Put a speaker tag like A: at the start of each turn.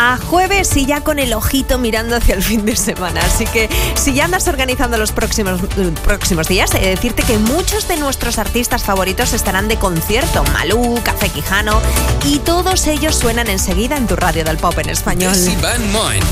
A: a jueves y ya con el ojito mirando hacia el fin de semana. Así que si ya andas organizando los próximos días, he de decirte que muchos de nuestros artistas favoritos estarán de concierto. Malú, Café Quijano, y todos ellos suenan enseguida en tu radio del pop en español.
B: Desi Van Moen.